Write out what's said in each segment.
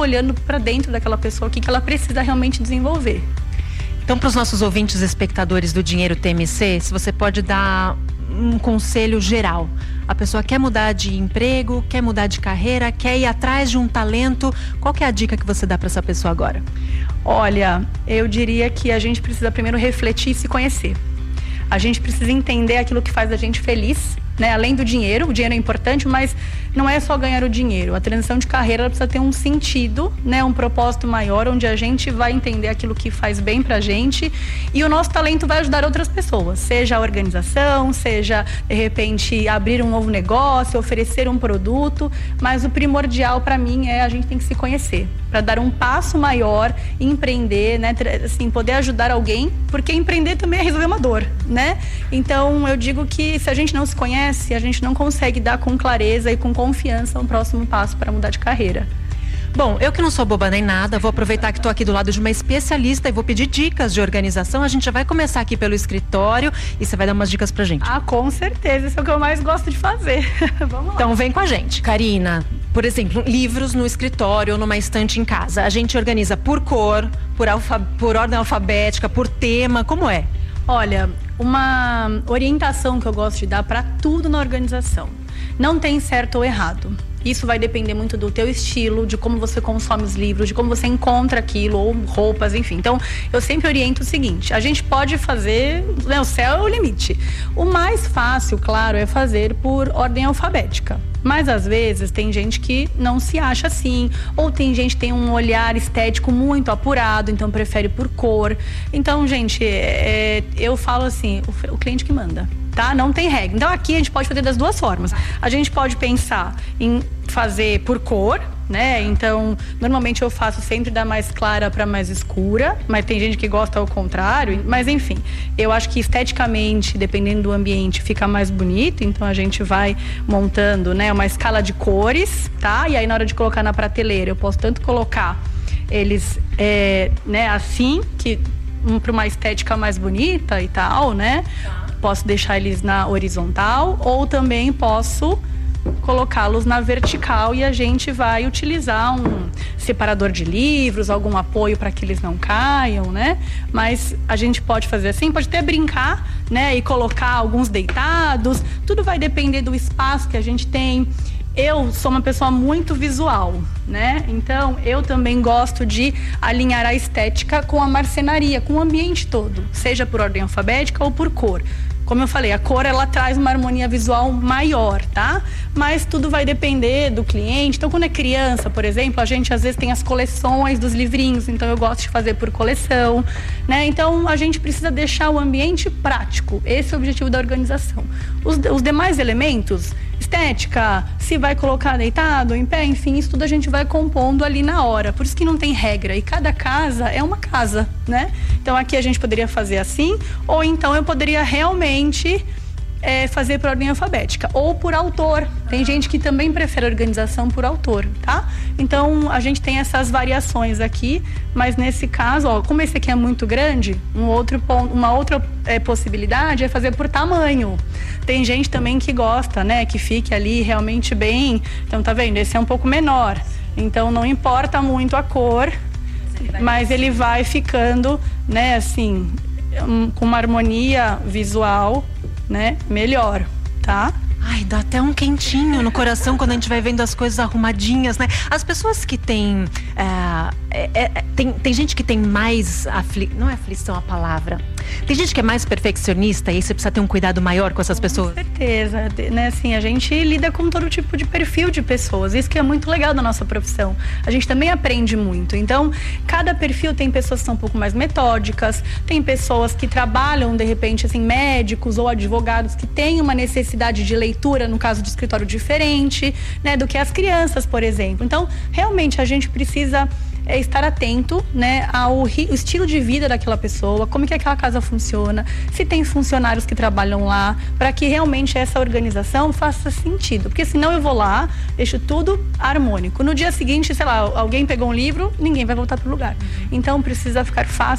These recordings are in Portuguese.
olhando para dentro daquela pessoa, o que ela precisa realmente desenvolver. Então, para os nossos ouvintes espectadores do Dinheiro TMC, se você pode dar um conselho geral. A pessoa quer mudar de emprego, quer mudar de carreira, quer ir atrás de um talento. Qual que é a dica que você dá para essa pessoa agora? Olha, eu diria que a gente precisa primeiro refletir e se conhecer. A gente precisa entender aquilo que faz a gente feliz, né? Além do dinheiro, o dinheiro é importante, mas não é só ganhar o dinheiro. A transição de carreira ela precisa ter um sentido, né? Um propósito maior, onde a gente vai entender aquilo que faz bem pra gente e o nosso talento vai ajudar outras pessoas, seja a organização, seja de repente abrir um novo negócio, oferecer um produto, mas o primordial pra mim é a gente tem que se conhecer, para dar um passo maior, empreender, né? Assim, poder ajudar alguém, porque empreender também é resolver uma dor, né? Então eu digo que se a gente não se conhece, a gente não consegue dar com clareza e com confiança um próximo passo para mudar de carreira. Bom, eu que não sou boba nem nada, vou aproveitar que estou aqui do lado de uma especialista e vou pedir dicas de organização. A gente já vai começar aqui pelo escritório e você vai dar umas dicas pra gente. Ah, com certeza, isso é o que eu mais gosto de fazer. Vamos lá. Então vem com a gente. Karina, por exemplo, livros no escritório ou numa estante em casa. A gente organiza por cor, por ordem alfabética, por tema, como é? Olha, uma orientação que eu gosto de dar para tudo na organização. Não tem certo ou errado. Isso vai depender muito do teu estilo, de como você consome os livros, de como você encontra aquilo, ou roupas, enfim. Então, eu sempre oriento o seguinte, a gente pode fazer, né, o céu é o limite. O mais fácil, claro, é fazer por ordem alfabética. Mas, às vezes, tem gente que não se acha assim, ou tem gente que tem um olhar estético muito apurado, então prefere por cor. Então, gente, eu falo assim, o cliente que manda. Tá? Não tem regra. Então aqui a gente pode fazer das duas formas. A gente pode pensar em fazer por cor, né? Então, normalmente eu faço sempre da mais clara para mais escura, mas tem gente que gosta ao contrário. Mas enfim, eu acho que esteticamente, dependendo do ambiente, fica mais bonito. Então a gente vai montando, né, uma escala de cores, tá? E aí na hora de colocar na prateleira, eu posso tanto colocar eles, né, assim, que para uma estética mais bonita e tal, né? Posso deixar eles na horizontal ou também posso colocá-los na vertical e a gente vai utilizar um separador de livros, algum apoio para que eles não caiam, né? Mas a gente pode fazer assim, pode até brincar, né? E colocar alguns deitados, tudo vai depender do espaço que a gente tem. Eu sou uma pessoa muito visual, né? Então, eu também gosto de alinhar a estética com a marcenaria, com o ambiente todo, seja por ordem alfabética ou por cor. Como eu falei, a cor, ela traz uma harmonia visual maior, tá? Mas tudo vai depender do cliente. Então, quando é criança, por exemplo, a gente às vezes tem as coleções dos livrinhos, então eu gosto de fazer por coleção, né? Então, a gente precisa deixar o ambiente prático. Esse é o objetivo da organização. Os demais elementos, estética, se vai colocar deitado, em pé, enfim, isso tudo a gente vai compondo ali na hora. Por isso que não tem regra. E cada casa é uma casa, né? Então, aqui a gente poderia fazer assim, ou então eu poderia realmente fazer por ordem alfabética ou por autor. Tem gente que também prefere organização por autor, tá? Então a gente tem essas variações aqui, mas nesse caso, ó, como esse aqui é muito grande, uma outra possibilidade é fazer por tamanho. Tem gente também que gosta, né, que fique ali realmente bem. Então tá vendo? Esse é um pouco menor. Então não importa muito a cor, mas ele vai ficando, né, assim, com uma harmonia visual, né, melhor, tá? Ai, dá até um quentinho no coração quando a gente vai vendo as coisas arrumadinhas, né? As pessoas que têm... tem gente que tem mais... não é aflição a palavra. Tem gente que é mais perfeccionista e aí você precisa ter um cuidado maior com essas pessoas. Com certeza, né? Assim, a gente lida com todo tipo de perfil de pessoas. Isso que é muito legal da nossa profissão. A gente também aprende muito. Então, cada perfil tem pessoas que são um pouco mais metódicas, tem pessoas que trabalham, de repente, assim, médicos ou advogados que têm uma necessidade de leitura, no caso de escritório diferente, né, do que as crianças, por exemplo. Então, realmente, a gente precisa estar atento, né, ao estilo de vida daquela pessoa, como que aquela casa funciona, se tem funcionários que trabalham lá, para que realmente essa organização faça sentido. Porque senão eu vou lá, deixo tudo harmônico. No dia seguinte, sei lá, alguém pegou um livro, ninguém vai voltar pro lugar. Então precisa ficar fácil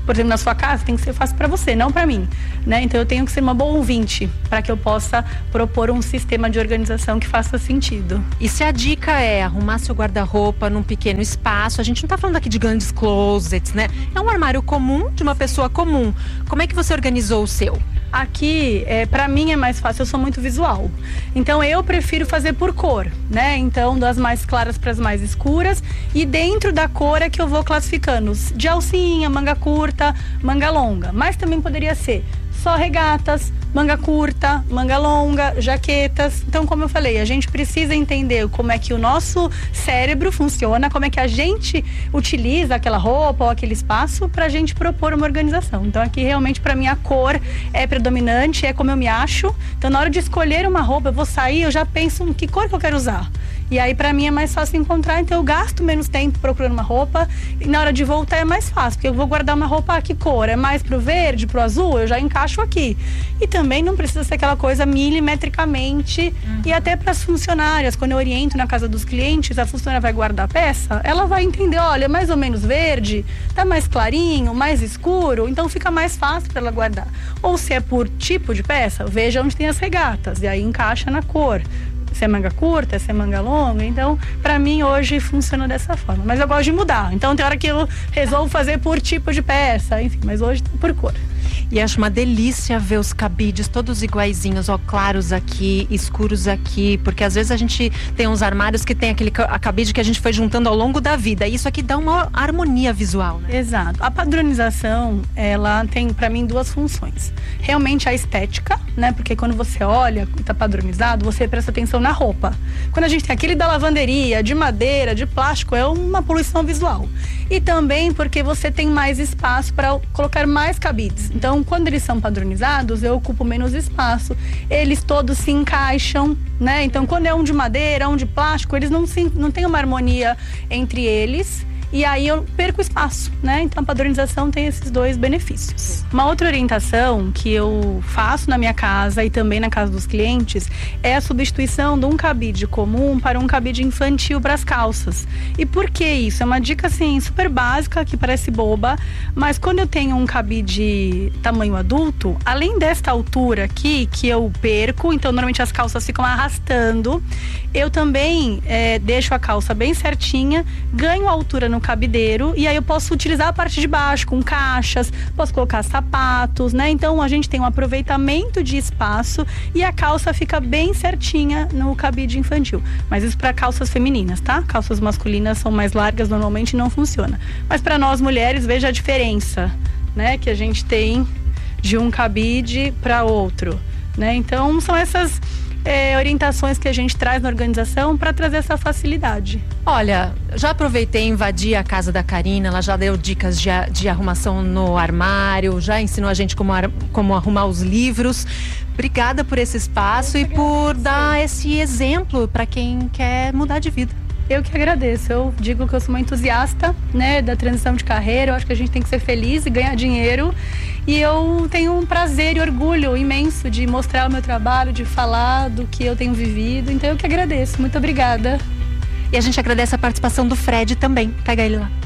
por exemplo, na sua casa, tem que ser fácil para você, não para mim, né? Então eu tenho que ser uma boa ouvinte para que eu possa propor um sistema de organização que faça sentido. E se a dica é arrumar seu guarda-roupa num pequeno espaço, a gente não tá falando aqui de grandes closets, né? É um armário comum de uma pessoa comum. Como é que você organizou o seu? Aqui, para mim é mais fácil, eu sou muito visual. Então eu prefiro fazer por cor, né? Então das mais claras para as mais escuras, e dentro da cor é que eu vou classificando de alcinha, manga curta, manga longa. Mas também poderia ser só regatas, manga curta, manga longa, jaquetas. Então, como eu falei, a gente precisa entender como é que o nosso cérebro funciona, como é que a gente utiliza aquela roupa ou aquele espaço para a gente propor uma organização. Então, aqui realmente para mim a cor é predominante, é como eu me acho. Então, na hora de escolher uma roupa, eu vou sair, eu já penso em que cor que eu quero usar. E aí para mim é mais fácil encontrar, então eu gasto menos tempo procurando uma roupa, e na hora de voltar é mais fácil, porque eu vou guardar uma roupa, que cor? É mais pro verde, pro azul? Eu já encaixo aqui. E também não precisa ser aquela coisa milimetricamente. E até para as funcionárias, quando eu oriento na casa dos clientes, a funcionária vai guardar a peça, ela vai entender, olha, mais ou menos verde, tá mais clarinho, mais escuro, então fica mais fácil para ela guardar. Ou se é por tipo de peça, veja onde tem as regatas, e aí encaixa na cor. Se é manga curta, se é manga longa. Então, pra mim, hoje funciona dessa forma. Mas eu gosto de mudar. Então, tem hora que eu resolvo fazer por tipo de peça, enfim. Mas hoje, por cor. E acho uma delícia ver os cabides todos iguaizinhos, ó, claros aqui, escuros aqui, porque às vezes a gente tem uns armários que tem aquele cabide que a gente foi juntando ao longo da vida, e isso aqui dá uma harmonia visual, né? Exato. A padronização, ela tem pra mim duas funções. Realmente a estética, né? Porque quando você olha e tá padronizado, você presta atenção na roupa. Quando a gente tem aquele da lavanderia, de madeira, de plástico, é uma poluição visual. E também porque você tem mais espaço para colocar mais cabides. Então, quando eles são padronizados, eu ocupo menos espaço. Eles todos se encaixam, né? Então, quando é um de madeira, um de plástico, eles não têm uma harmonia entre eles. E aí eu perco espaço, né? Então a padronização tem esses dois benefícios. Uma outra orientação que eu faço na minha casa e também na casa dos clientes é a substituição de um cabide comum para um cabide infantil para as calças. E por que isso? É uma dica assim super básica, que parece boba, mas quando eu tenho um cabide tamanho adulto, além desta altura aqui que eu perco, então normalmente as calças ficam arrastando, eu também deixo a calça bem certinha, ganho altura no cabideiro, e aí eu posso utilizar a parte de baixo com caixas, posso colocar sapatos, né? Então a gente tem um aproveitamento de espaço e a calça fica bem certinha no cabide infantil. Mas isso para calças femininas, tá? Calças masculinas são mais largas, normalmente não funciona. Mas para nós mulheres, veja a diferença, né? Que a gente tem de um cabide para outro, né? Então são essas orientações que a gente traz na organização para trazer essa facilidade. Olha, já aproveitei e invadi a casa da Karina, ela já deu dicas de arrumação no armário, já ensinou a gente como arrumar os livros. Obrigada por esse espaço e por dar esse exemplo para quem quer mudar de vida. Eu que agradeço. Eu digo que eu sou uma entusiasta, né, da transição de carreira. Eu acho que a gente tem que ser feliz e ganhar dinheiro. E eu tenho um prazer e orgulho imenso de mostrar o meu trabalho, de falar do que eu tenho vivido. Então eu que agradeço. Muito obrigada. E a gente agradece a participação do Fred também. Pega ele lá.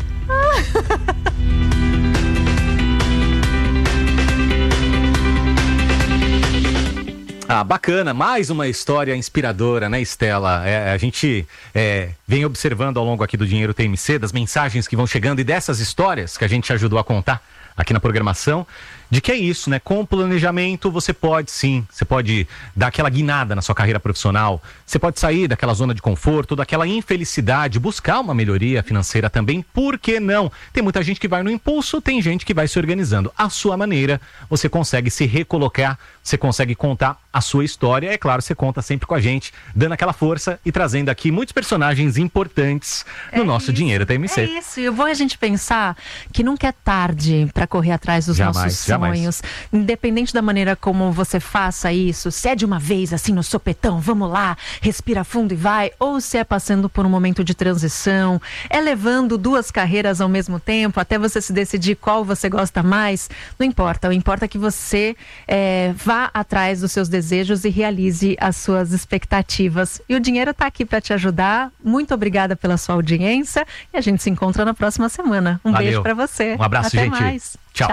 Ah, bacana, mais uma história inspiradora, né, Estela? A gente vem observando ao longo aqui do Dinheiro TMC, das mensagens que vão chegando e dessas histórias que a gente ajudou a contar aqui na programação, de que é isso, né? Com planejamento você pode sim, você pode dar aquela guinada na sua carreira profissional, você pode sair daquela zona de conforto, daquela infelicidade, buscar uma melhoria financeira também, por que não? Tem muita gente que vai no impulso, tem gente que vai se organizando. À sua maneira, você consegue se recolocar, você consegue contar a sua história, é claro, você conta sempre com a gente, dando aquela força e trazendo aqui muitos personagens importantes no nosso Dinheiro TMC. É isso, e bom a gente pensar que nunca é tarde para correr atrás dos nossos sonhos. Independente da maneira como você faça isso, se é de uma vez, assim, no sopetão, vamos lá, respira fundo e vai, ou se é passando por um momento de transição, é levando duas carreiras ao mesmo tempo, até você se decidir qual você gosta mais, não importa. O importa é que você vá atrás dos seus desejos e realize as suas expectativas. E o dinheiro está aqui para te ajudar. Muito muito obrigada pela sua audiência e a gente se encontra na próxima semana. Um Valeu. beijo para você. Um abraço, Até gente. mais. Tchau.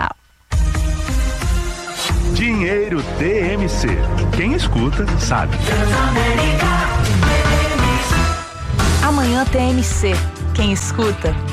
Dinheiro TMC. Quem escuta, sabe. Amanhã TMC. Quem escuta